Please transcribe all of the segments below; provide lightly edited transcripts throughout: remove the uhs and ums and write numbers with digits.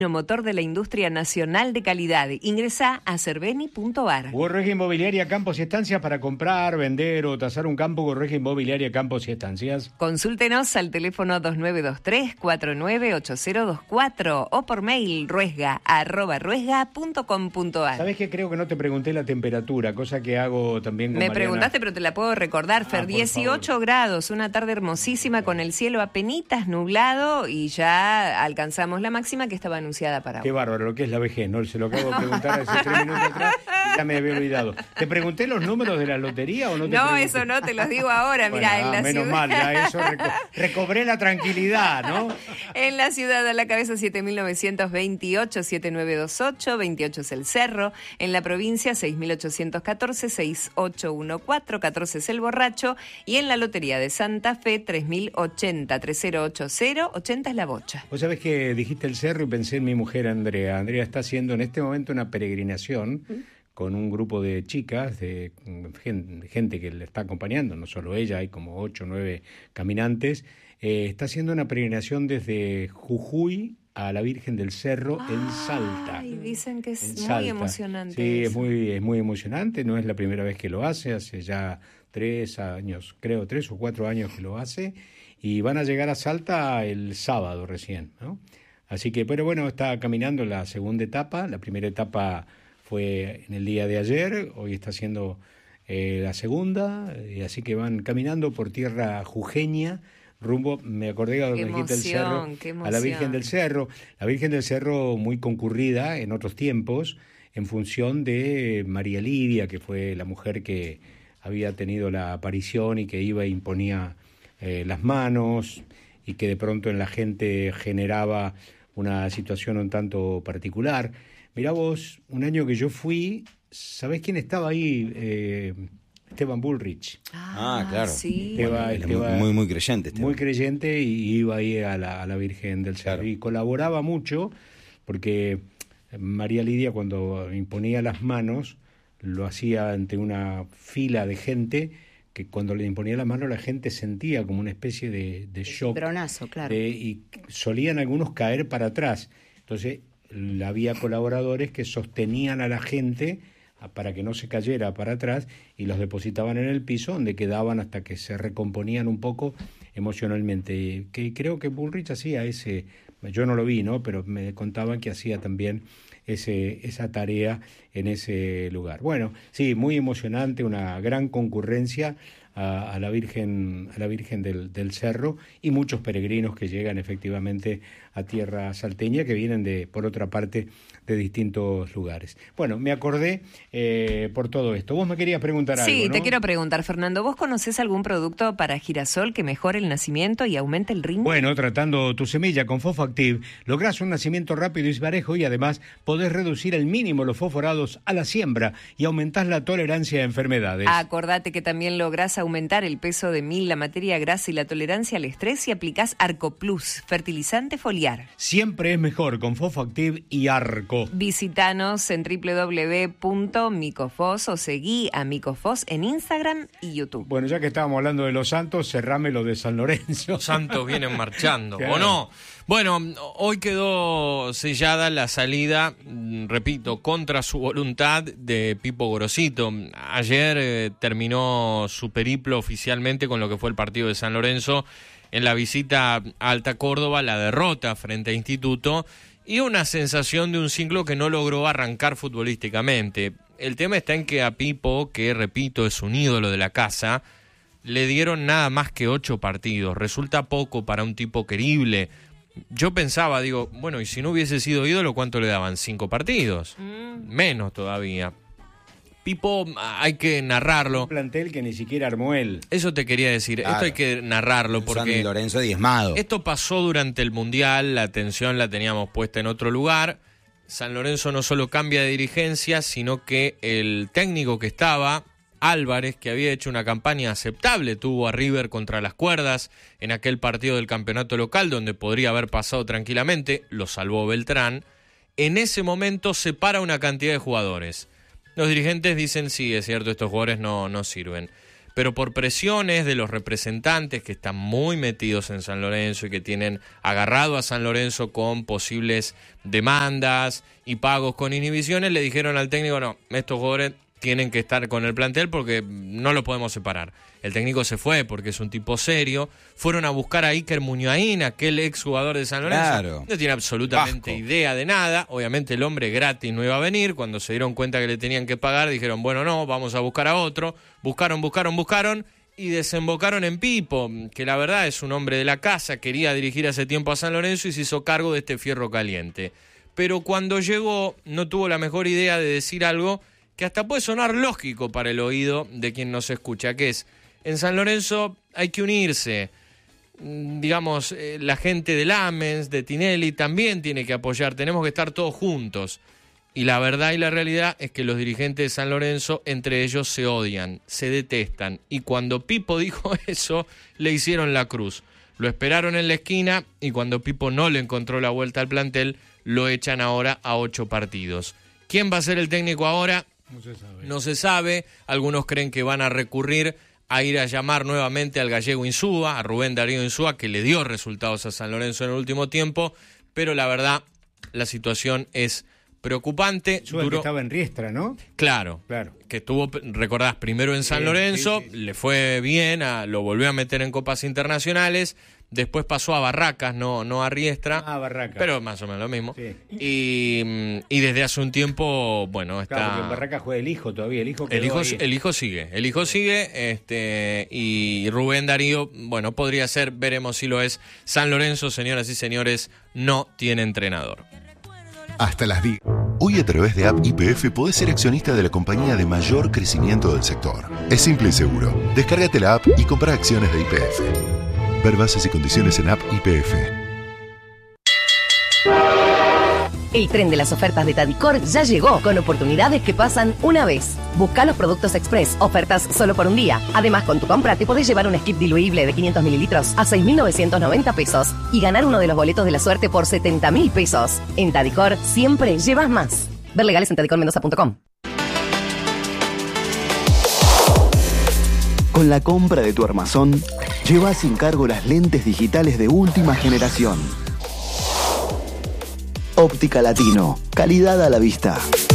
motor de la industria nacional de calidad. Ingresá a cerveni.ar. Gorreja Inmobiliaria Campos y Estancias para comprar, vender o tasar un campo. Gorreja Inmobiliaria Campos y Estancias. Consúltenos al teléfono 2923-498024 o por mail ruesga@ruesga.com.ar. ¿Sabés que creo que no te pregunté la temperatura? Cosa que hago también con Me Mariana. preguntaste, pero te la puedo recordar, Fer. 18 favor. grados, una tarde hermosísima con el cielo apenitas nublado y ya alcanzamos la máxima que estaba anunciada para hoy. Qué bárbaro, lo que es la vejez, ¿no? Se lo acabo de preguntar hace 3 minutos atrás y ya me había olvidado. ¿Te pregunté los números de la lotería o no te No, pregunté? eso no, te los digo ahora. Bueno, Mirá, en la menos ciudad... mal, ya eso recobré la tranquilidad, ¿no? En la ciudad a la cabeza 7.928, 7.928, 28 es el Cerro. En la provincia 6.814, 6.814, 14 es el Borracho. Y en la lotería de Santa Fe 3.080, 3080, 80 es la Bocha. Vos sabés que dijiste el Cerro y pensé en mi mujer Andrea. Andrea está haciendo en este momento una peregrinación con un grupo de chicas, de gente que le está acompañando, no solo ella, hay como 8 o 9 caminantes. Está haciendo una peregrinación desde Jujuy a la Virgen del Cerro en Salta. Y dicen que es muy Salta. emocionante. Sí, eso. es muy emocionante, no es la primera vez que lo hace ya 3 años, creo 3 o 4 años que lo hace, y van a llegar a Salta el sábado recién, ¿no? Así que, pero bueno, está caminando la segunda etapa. La primera etapa fue en el día de ayer, hoy está haciendo la segunda, y así que van caminando por tierra jujeña, rumbo, me acordé de lo que dijiste del Cerro, a la Virgen del Cerro. La Virgen del Cerro muy concurrida en otros tiempos, en función de María Lidia, que fue la mujer que había tenido la aparición y que iba e imponía las manos, y que de pronto en la gente generaba una situación un tanto particular. Mirá vos, un año que yo fui, ¿sabés quién estaba ahí? Esteban Bullrich. Claro. Sí. Esteban, muy creyente. Esteban. Muy creyente, y iba ahí a la Virgen del Cerro. Claro. Y colaboraba mucho, porque María Lidia, cuando imponía las manos, lo hacía ante una fila de gente, que cuando le imponía las manos la gente sentía como una especie de shock. Cimbronazo, claro. Y solían algunos caer para atrás. Entonces había colaboradores que sostenían a la gente para que no se cayera para atrás y los depositaban en el piso, donde quedaban hasta que se recomponían un poco emocionalmente. Que creo que Bullrich hacía ese, yo no lo vi, ¿no? Pero me contaban que hacía también esa tarea en ese lugar. Bueno, sí, muy emocionante, una gran concurrencia a la Virgen del Cerro, y muchos peregrinos que llegan efectivamente a tierra salteña, que vienen por otra parte de distintos lugares. Bueno, me acordé por todo esto. Vos me querías preguntar algo, Sí, ¿no? te quiero preguntar, Fernando, ¿vos conocés algún producto para girasol que mejore el nacimiento y aumente el rinde? Bueno, tratando tu semilla con Fosfoactiv, lográs un nacimiento rápido y parejo, y además podés reducir al mínimo los fosforados a la siembra y aumentás la tolerancia a enfermedades. Acordate que también lográs aumentar el peso de mil, la materia grasa y la tolerancia al estrés si aplicás Arco Plus, fertilizante foliar. Siempre es mejor con Fosfoactiv y Arco. Visítanos en www.micofos o seguí a Micofos en Instagram y YouTube. Bueno, ya que estábamos hablando de los santos, cerrame lo de San Lorenzo. Los santos vienen marchando, Claro. ¿o no? Bueno, hoy quedó sellada la salida, repito, contra su voluntad, de Pipo Gorosito. Ayer terminó su periplo oficialmente con lo que fue el partido de San Lorenzo en la visita a Alta Córdoba, la derrota frente a Instituto y una sensación de un ciclo que no logró arrancar futbolísticamente. El tema está en que a Pipo, que repito es un ídolo de la casa, le dieron nada más que 8 partidos. Resulta poco para un tipo querible. Yo pensaba, digo, bueno, y si no hubiese sido ídolo, ¿cuánto le daban? 5 partidos. Menos todavía. Pipo, hay que narrarlo. Un plantel que ni siquiera armó él. Eso te quería decir, Claro. esto hay que narrarlo porque San Lorenzo diezmado. esto pasó durante el Mundial, la atención la teníamos puesta en otro lugar. San Lorenzo no solo cambia de dirigencia, sino que el técnico que estaba, Álvarez, que había hecho una campaña aceptable, tuvo a River contra las cuerdas en aquel partido del campeonato local donde podría haber pasado tranquilamente, lo salvó Beltrán. En ese momento separa una cantidad de jugadores. Los dirigentes dicen, sí, es cierto, estos jugadores no sirven. pero por presiones de los representantes que están muy metidos en San Lorenzo y que tienen agarrado a San Lorenzo con posibles demandas y pagos con inhibiciones, le dijeron al técnico, no, estos jugadores tienen que estar con el plantel porque no lo podemos separar. El técnico se fue porque es un tipo serio. Fueron a buscar a Iker Muñoaín, aquel exjugador de San Lorenzo. Claro. No tiene absolutamente idea de nada. Obviamente el hombre gratis no iba a venir. Cuando se dieron cuenta que le tenían que pagar, dijeron, bueno, no, vamos a buscar a otro. Buscaron y desembocaron en Pipo, que la verdad es un hombre de la casa, quería dirigir hace tiempo a San Lorenzo y se hizo cargo de este fierro caliente. Pero cuando llegó no tuvo la mejor idea de decir algo que hasta puede sonar lógico para el oído de quien nos escucha, que es, en San Lorenzo hay que unirse. Digamos, la gente de Lamens, de Tinelli, también tiene que apoyar, tenemos que estar todos juntos. Y la verdad y la realidad es que los dirigentes de San Lorenzo, entre ellos, se odian, se detestan. Y cuando Pipo dijo eso, le hicieron la cruz. Lo esperaron en la esquina y cuando Pipo no le encontró la vuelta al plantel, lo echan ahora a 8 partidos. ¿Quién va a ser el técnico ahora? No se sabe. Algunos creen que van a recurrir a ir a llamar nuevamente al gallego Insúa, a Rubén Darío Insúa, que le dio resultados a San Lorenzo en el último tiempo, pero la verdad, la situación es preocupante. Insúa, que estaba en Riestra, ¿no? Claro. Que estuvo, recordás, primero en San Lorenzo, sí. Le fue bien, lo volvió a meter en copas internacionales. Después pasó a Barracas, no a Riestra. Barracas. Pero más o menos lo mismo. Sí. Y desde hace un tiempo, bueno, está... Claro, porque en Barracas juega el hijo todavía, el hijo sigue. Y Rubén Darío, bueno, podría ser, veremos si lo es. San Lorenzo, señoras y señores, no tiene entrenador. Hasta las 10. Hoy a través de App YPF podés ser accionista de la compañía de mayor crecimiento del sector. Es simple y seguro. Descárgate la app y compra acciones de YPF. Ver bases y condiciones en App YPF. El tren de las ofertas de Tadicor ya llegó, con oportunidades que pasan una vez. Busca los productos express, ofertas solo por un día. Además, con tu compra te podés llevar un skip diluible de 500 mililitros a 6.990 pesos y ganar uno de los boletos de la suerte por 70.000 pesos. En Tadicor siempre llevas más. Ver legales en tadicormendoza.com. Con la compra de tu armazón, lleva sin cargo las lentes digitales de última generación. Óptica Latino, calidad a la vista.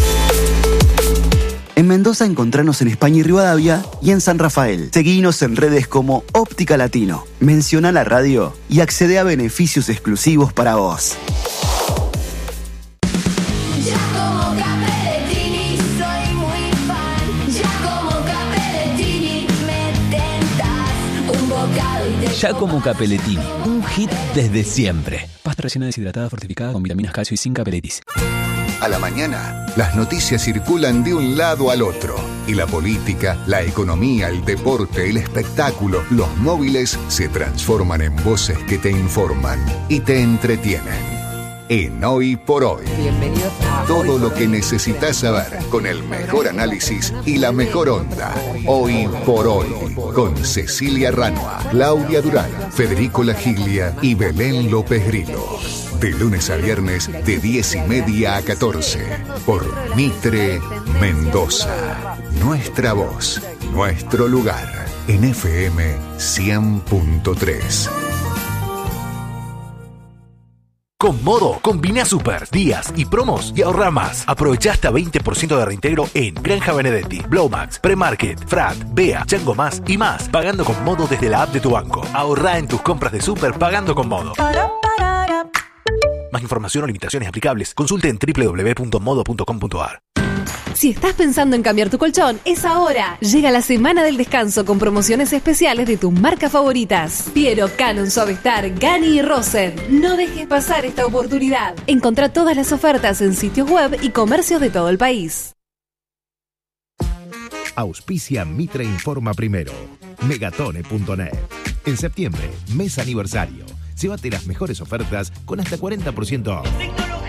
En Mendoza encontranos en España y Rivadavia y en San Rafael. Seguinos en redes como Óptica Latino. Menciona la radio y accede a beneficios exclusivos para vos. Giacomo Capellettini, un hit desde siempre. Pasta rellena deshidratada fortificada con vitaminas, calcio y zinc Capelletis. A la mañana, las noticias circulan de un lado al otro. Y la política, la economía, el deporte, el espectáculo, los móviles se transforman en voces que te informan y te entretienen. En Hoy por Hoy. Bienvenidos a Todo lo que necesitas saber con el mejor análisis y la mejor onda. Hoy por Hoy. Con Cecilia Ranua, Claudia Durán, Federico Lagiglia y Belén López Grillo. De lunes a viernes de 10:30 a 14. Por Mitre Mendoza. Nuestra voz, nuestro lugar. En FM 100.3. Con Modo, combina super, días y promos y ahorra más. Aprovecha hasta 20% de reintegro en Granja Benedetti, Blowmax, Premarket, Frat, Bea, Chango Más y más. Pagando con Modo desde la app de tu banco. Ahorra en tus compras de super pagando con Modo. Más información o limitaciones aplicables, consulte en www.modo.com.ar. Si estás pensando en cambiar tu colchón, es ahora. Llega la semana del descanso con promociones especiales de tus marcas favoritas. Piero, Canon, Suavestar, Gani y Rosen. No dejes pasar esta oportunidad. Encontrá todas las ofertas en sitios web y comercios de todo el país. Auspicia Mitre Informa Primero. Megatone.net. En septiembre, mes aniversario. Llévate las mejores ofertas con hasta 40% off.